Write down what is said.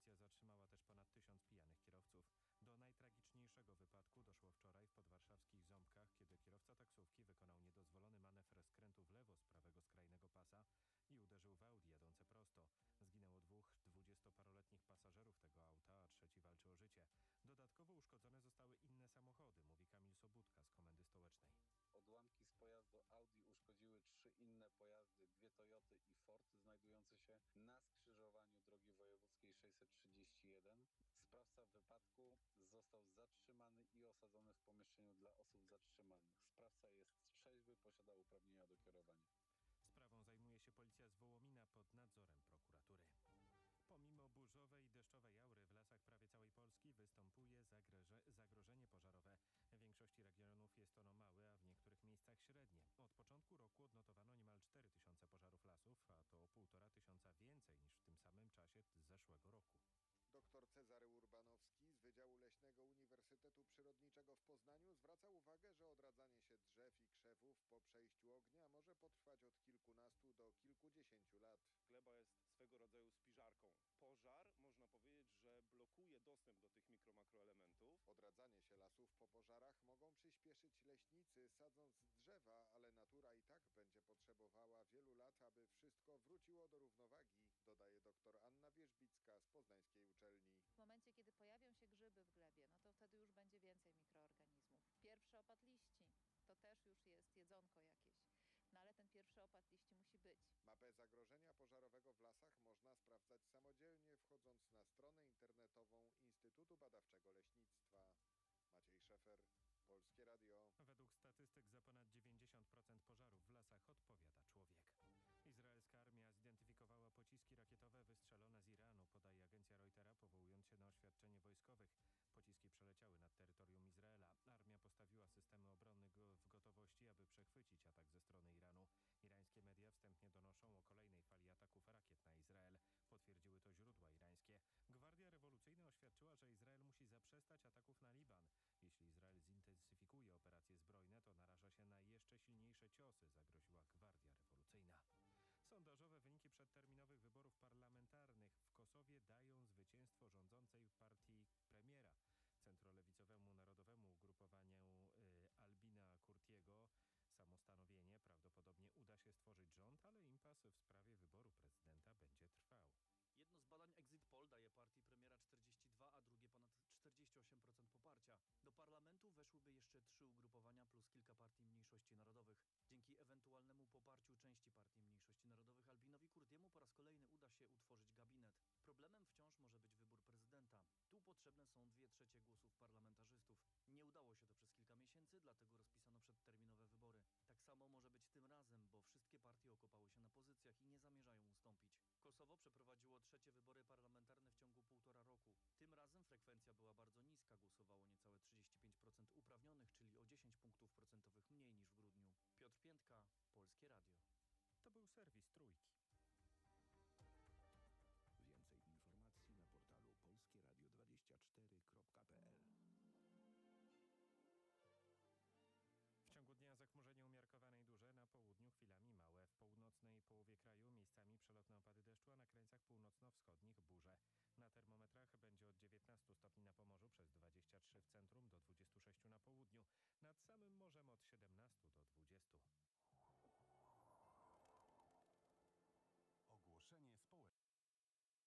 Policja zatrzymała też ponad 1000 pijanych kierowców. Do najtragiczniejszego wypadku doszło wczoraj w podwarszawskich Ząbkach, kiedy kierowca taksówki wykonał niedozwolony manewr skrętu w lewo z prawego skrajnego pasa i uderzył w Audi jadące prosto. Zginęło 2 20-paroletnich pasażerów tego auta, a trzeci walczy o życie. Dodatkowo uszkodzone zostały inne samochody, mówi Kamil Sobudka z Komendy Stołecznej. Odłamki z pojazdu Audi uszkodziły 3 inne pojazdy, 2 Toyoty i Ford, znajdujące się na skrzyżowaniu drogi wojewódzkiej 631. Sprawca wypadku został zatrzymany i osadzony w pomieszczeniu dla osób zatrzymanych. Sprawca jest trzeźwy, posiada uprawnienia do kierowania. Sprawą zajmuje się policja z Wołomina pod nadzorem prokuratury. Pomimo burzowej i deszczowej aury w lasach prawie całej Polski występuje zagrożenie pożarowe. W większości regionów jest ono małe, a w niektórych miejscach średnie. Od początku roku odnotowano niemal 4000 pożarów lasów, a to o 1500 więcej niż w tym samym czasie zeszłego roku. Dr Cezary Urbanowski z Wydziału Leśnego Uniwersytetu Przyrodniczego w Poznaniu zwraca uwagę, że odradzanie się drzew i krzewów po przejściu ognia może potrwać od kilkunastu do kilkudziesięciu lat. Gleba jest swego rodzaju spiżarką. Pożar, można powiedzieć, że blokuje dostęp do tych mikro-makroelementów. Odradzanie się lasów po pożarach mogą przyspieszyć leśnicy, sadząc drzewa, ale natura i tak będzie potrzebowała wielu lat, aby wszystko wróciło do równowagi, dodaje dr Anna Wierzbicka z poznańskiej uczelni. W momencie, kiedy pojawią się grzyby w glebie, no to wtedy już będzie więcej mikroorganizmów. Pierwszy opad liści to też już jest jedzonko jakieś, no ale ten pierwszy opad liści musi być. Mapę zagrożenia pożarowego w lasach można sprawdzać samodzielnie, wchodząc na stronę internetową Instytutu Badawczego Leśnictwa. Maciej Szefer, Polskie Radio. Według statystyk za ponad 90% pożarów w lasach odpowiada człowiek. Izraelska armia zidentyfikowała pociski rakietowe wystrzelone z Iranu, podaje agencja Reutera, powołując się na oświadczenie wojskowych. Pociski przeleciały nad terytorium Izraela. Armia postawiła systemy obronne w gotowości, aby przechwycić atak ze strony Iranu. Irańskie media wstępnie donoszą o kolejnej fali ataków rakiet na Izrael. Potwierdziły to źródła irańskie. Gwardia Rewolucyjna oświadczyła, że Izrael musi zaprzestać ataków na Liban. Jeśli Izrael zintensyfikuje operacje zbrojne, to naraża się na jeszcze silniejsze ciosy, zagroziła Gwardia Rewolucyjna. Sondażowe wyniki przedterminowych wyborów parlamentarnych w Kosowie dają zwycięstwo rządzącej partii premiera. Centrolewicowemu narodowemu ugrupowaniu Albina Kurtiego samostanowienie prawdopodobnie uda się stworzyć rząd, ale impas w sprawie wyboru prezydenta będzie trwał. Jedno z badań Exit Poll daje partii premiera 42, a drugie ponad 48% poparcia. Do parlamentu weszłyby jeszcze 3 ugrupowania plus kilka partii mniejszości narodowych. Dzięki ewentualnemu poparciu części partii mniejszości narodowych Albinowi Kurtiemu po raz kolejny uda się utworzyć gabinet. Problemem wciąż może być wybór prezydenta. Tu potrzebne są 2/3 głosów parlamentarzystów. Nie udało się to przez kilka miesięcy, dlatego rozpisano przedterminowe wybory. Tak samo może być tym razem, bo wszystkie partie okopały się na pozycjach i nie zamierzają ustąpić. Kosowo przeprowadziło 3 wybory parlamentarne w ciągu 1,5 roku. Tym razem frekwencja była bardzo niska, głosowało niecałe 35% uprawnionych, czyli o 10 punktów procentowych mniej niż w grudniu. Piotr Piętka, Polskie Radio. To był serwis Trójki. Więcej informacji na portalu polskieradio24.pl. W ciągu dnia zachmurzenie umiarkowane i duże, na południu chwilami małe. W północnej połowie kraju miejscami przelotne opady deszczu, a na krańcach północno-wschodnich burze. Na termometrach będzie od 19 stopni na Pomorzu, przez 23 w centrum, do 26 na południu. Nad